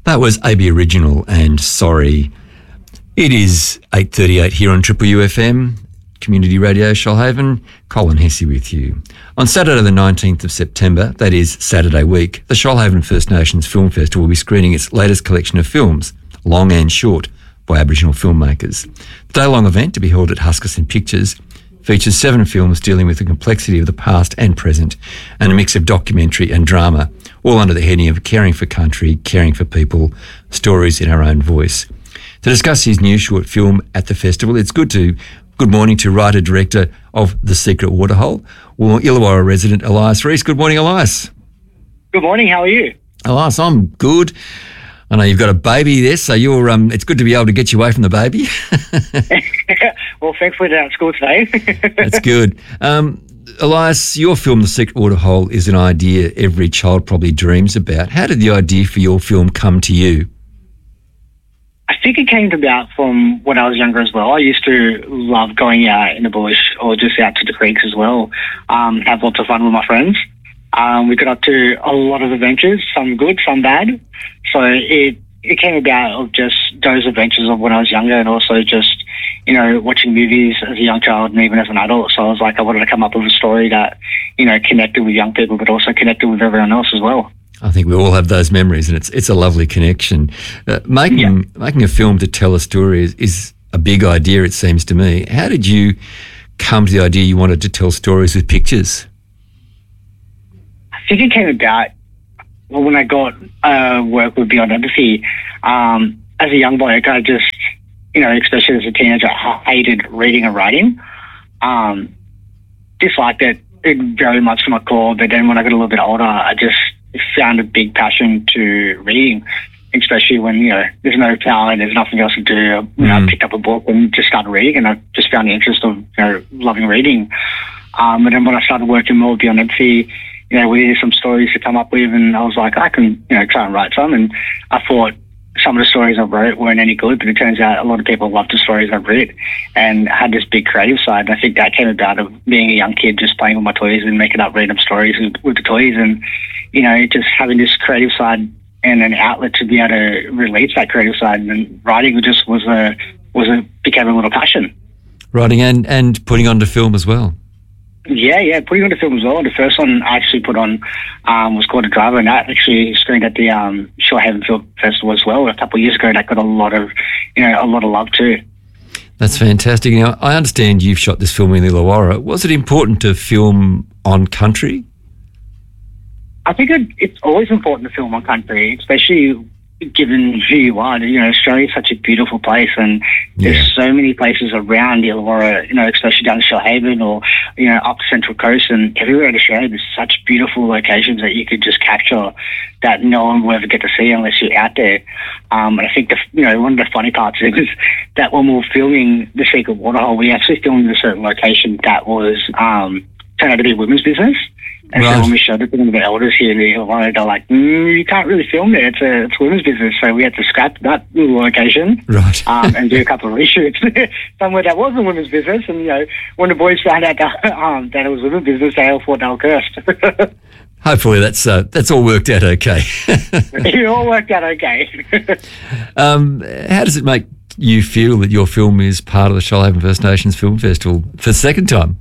That was AB Original and Sorry. It is 8:38 here on Triple UFM, Community Radio Shoalhaven. Colin Hesse with you. On Saturday the 19th of September, that is Saturday week, the Shoalhaven First Nations Film Festival will be screening its latest collection of films, long and short, by Aboriginal filmmakers. The day-long event, to be held at Huskisson Pictures, features 7 films dealing with the complexity of the past and present, and a mix of documentary and drama, all under the heading of caring for country, caring for people, stories in our own voice. To discuss his new short film at the festival, it's good morning to writer-director of The Secret Waterhole, Illawarra resident Elias Reese. Good morning, Elias. Good morning, how are you? Elias, I'm good. I know you've got a baby there, so you're. It's good to be able to get you away from the baby. Well, thankfully they're at school today. That's good. Elias, your film, The Secret Waterhole, is an idea every child probably dreams about. How did the idea for your film come to you? I think it came about from when I was younger as well. I used to love going out in the bush or just out to the creeks as well, have lots of fun with my friends. We got up to a lot of adventures, some good, some bad. So it came about of just those adventures of when I was younger, and also just, watching movies as a young child and even as an adult. So I was like, I wanted to come up with a story that, connected with young people, but also connected with everyone else as well. I think we all have those memories, and it's a lovely connection. Making a film to tell a story is a big idea, it seems to me. How did you come to the idea you wanted to tell stories with pictures? I think it came about when I got work with Beyond Empathy. As a young boy, I kind of just, especially as a teenager, I hated reading and writing. Disliked it very much to my core, but then when I got a little bit older, I just found a big passion to reading, especially when, there's no power and there's nothing else to do. I picked up a book and just started reading, and I just found the interest of, loving reading. And then when I started working more with Beyond Empathy, we needed some stories to come up with, and I was like, I can, try and write some. And I thought some of the stories I wrote weren't any good, but it turns out a lot of people loved the stories I've read and had this big creative side. And I think that came about of being a young kid, just playing with my toys and making up random stories with the toys, and, just having this creative side and an outlet to be able to release that creative side. And then writing just became a little passion. Writing and putting on to film as well. Yeah, putting on the film as well. The first one I actually put on was called A Driver, and that actually screened at the Shoalhaven Film Festival as well a couple of years ago. That got a lot of love too. That's fantastic. Now, I understand you've shot this film in Illawarra. Was it important to film on country? I think it's always important to film on country, especially given who you are. Australia is such a beautiful place, and there's so many places around Illawarra, especially down in Shoalhaven or, up the Central Coast and everywhere in Australia. There's such beautiful locations that you could just capture that no one will ever get to see unless you're out there. And I think one of the funny parts is that when we were filming The Secret Waterhole, we actually filmed in a certain location that was turned out to be a women's business. And so when we showed it to the elders here in the Illawarra, they're like, you can't really film there. It's women's business. So we had to scrap that little location, right? And do a couple of reshoots somewhere that wasn't women's business. And, when the boys found out that it was women's business, they all thought they were cursed. Hopefully that's all worked out okay. It all worked out okay. How does it make you feel that your film is part of the Shoalhaven First Nations Film Festival for the second time?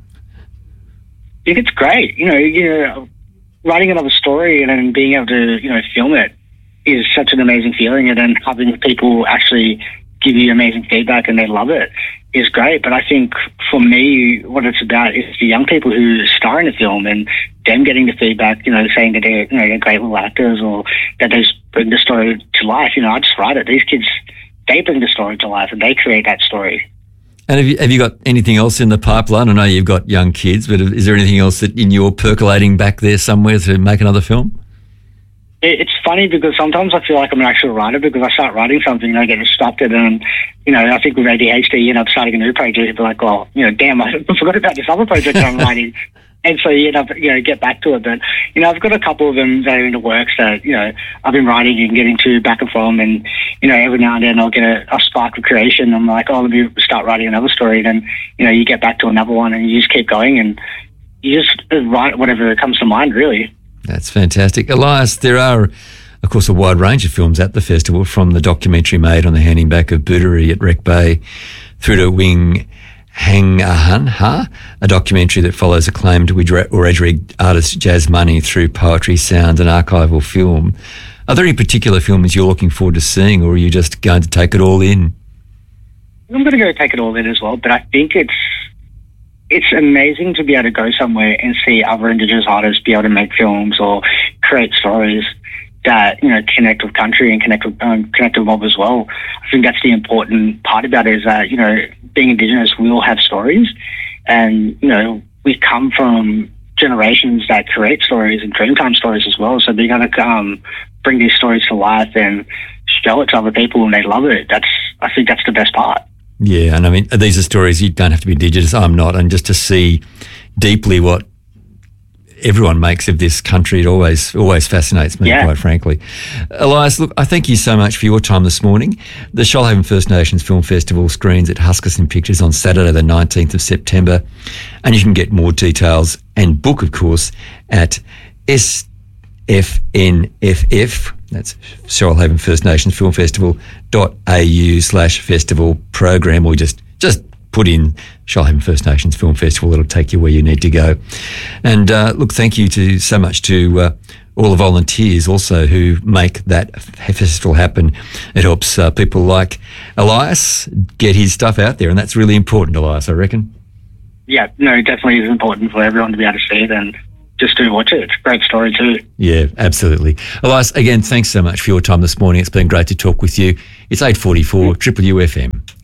I think it's great. Writing another story and then being able to, film it is such an amazing feeling. And then having people actually give you amazing feedback and they love it is great. But I think for me, what it's about is the young people who star in the film and them getting the feedback, saying that they're great little actors or that they bring the story to life. I just write it. These kids, they bring the story to life and they create that story. And have you got anything else in the pipeline? I know you've got young kids, but is there anything else that you're percolating back there somewhere to make another film? It's funny because sometimes I feel like I'm an actual writer because I start writing something and I get distracted and, I think with ADHD, you end up starting a new project and be like, well, damn, I forgot about this other project I'm writing. And so you end up, get back to it. But, I've got a couple of them that are in the works that, I've been writing and getting to back and from. And, every now and then I'll get a spark of creation. I'm like, oh, let me start writing another story. Then, you get back to another one and you just keep going and you just write whatever comes to mind, really. That's fantastic. Elias, there are of course, a wide range of films at the festival, from the documentary made on the handing back of Booderee at Wreck Bay through to Wing Hang Ahan Ha, a documentary that follows acclaimed Wiradjuri artist Jazz Money through poetry, sound and archival film. Are there any particular films you're looking forward to seeing, or are you just going to take it all in? I'm going to go take it all in as well, but I think it's amazing to be able to go somewhere and see other Indigenous artists be able to make films or create stories that, you know, connect with country and connect with mob as well. I think that's the important part about it, is that, you know, being Indigenous, we all have stories, and, you know, we come from generations that create stories and Dreamtime stories as well. So being able to bring these stories to life and show it to other people and they love it, I think that's the best part. Yeah, and I mean, these are stories you don't have to be Indigenous. I'm not, and just to see deeply what everyone makes of this country, it always fascinates me, quite frankly. Elias, look, I thank you so much for your time this morning. The Shoalhaven First Nations Film Festival screens at Huskisson Pictures on Saturday the 19th of September, and you can get more details and book, of course, at SFNFF, that's Shoalhaven First Nations Film Festival.au/festival program, or just put in Shoalhaven First Nations Film Festival. It'll take you where you need to go. And look, thank you so much to all the volunteers also who make that festival happen. It helps people like Elias get his stuff out there, and that's really important, Elias, I reckon. Yeah, no, definitely is important for everyone to be able to see it and just do watch it. It's a great story too. Yeah, absolutely. Elias, again, thanks so much for your time this morning. It's been great to talk with you. It's 8:44, Triple UFM.